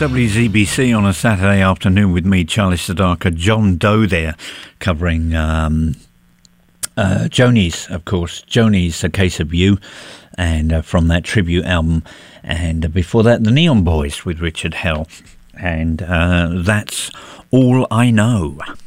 WZBC on a Saturday afternoon with me, Charlie Sedaka, John Doe there, covering Joni's, of course. Joni's A Case of You, and from that tribute album. And before that, the Neon Boys with Richard Hell. And that's All I Know.